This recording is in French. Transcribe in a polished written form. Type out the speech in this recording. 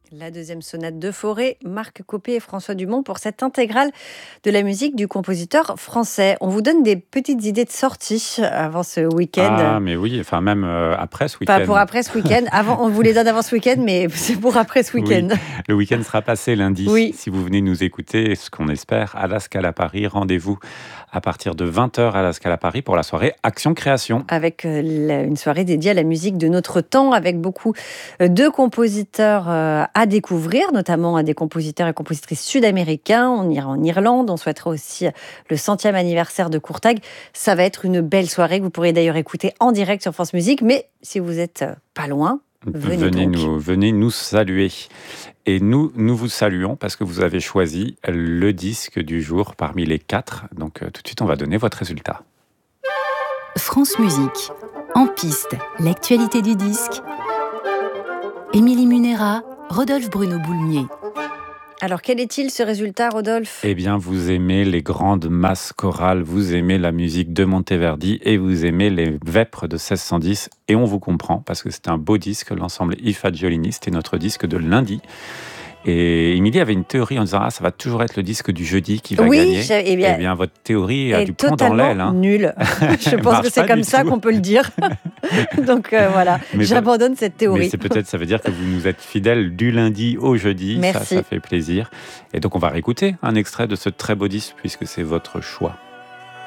La deuxième sonate de Fauré, Marc Copé et François Dumont pour cette intégrale de la musique du compositeur français. On vous donne des petites idées de sortie avant ce week-end. Ah, mais oui, enfin même après ce Pas week-end. pour après ce week-end. Avant, on vous les donne avant ce week-end, mais c'est pour après ce week-end. Oui, le week-end sera passé lundi. Oui. Si vous venez nous écouter, ce qu'on espère, à la Scala Paris, rendez-vous à partir de 20h à la Scala Paris pour la soirée Action Création. Avec une soirée dédiée à la musique de notre temps, avec beaucoup de compositeurs à découvrir, notamment à des compositeurs et compositrices sud-américains. On ira en Irlande, on souhaitera aussi le 100e anniversaire de Courtag. Ça va être une belle soirée que vous pourrez d'ailleurs écouter en direct sur France Musique, mais si vous êtes pas loin, venez nous saluer. Et nous vous saluons parce que vous avez choisi le disque du jour parmi les 4. Donc tout de suite, on va donner votre résultat. France Musique, en piste, l'actualité du disque. Émilie Munera, Rodolphe Bruno Boulmier. Alors, quel est-il ce résultat, Rodolphe ? Eh bien, vous aimez les grandes masses chorales, vous aimez la musique de Monteverdi et vous aimez les vêpres de 1610. Et on vous comprend parce que c'est un beau disque, l'ensemble I Fagiolini, c'était notre disque de lundi. Et Émilie avait une théorie en disant « Ah, ça va toujours être le disque du jeudi qui va gagner ». Eh bien, votre théorie a du plomb dans l'aile. Nulle. Je pense que c'est comme ça qu'on peut le dire. Donc voilà, j'abandonne cette théorie. Mais c'est peut-être, ça veut dire que vous nous êtes fidèles du lundi au jeudi. Merci. Ça fait plaisir. Et donc, on va réécouter un extrait de ce très beau disque puisque c'est votre choix.